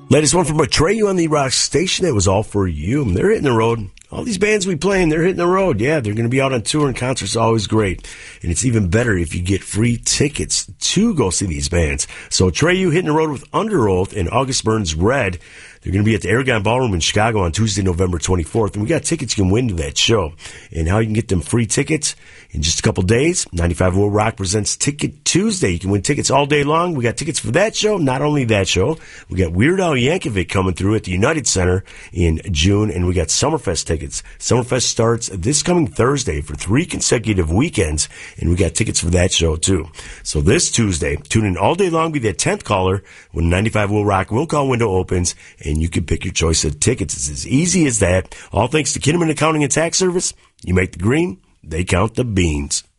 Latest one from Atreyu on the Rock Station. It was all for you. They're hitting the road. All these bands we playing, they're hitting the road. Yeah, they're going to be out on tour, and concerts are always great. And it's even better if you get free tickets to go see these bands. So Atreyu hitting the road with Under Oath and August Burns Red. They're going to be at the Aragon Ballroom in Chicago on Tuesday, November 24th. And we got tickets you can win to that show. And how you can get them free tickets in just a couple days. 95 Will Rock presents Ticket Tuesday. You can win tickets all day long. We got tickets for that show. Not only that show, we got Weird Al Yankovic coming through at the United Center in June. And we got Summerfest tickets. Summerfest starts this coming Thursday for 3 consecutive weekends. And we got tickets for that show too. So this Tuesday, tune in all day long. Be the 10th caller when 95 Will Rock will call window opens. And you can pick your choice of tickets. It's as easy as that. All thanks to Kinnaman Accounting and Tax Service. You make the green, they count the beans.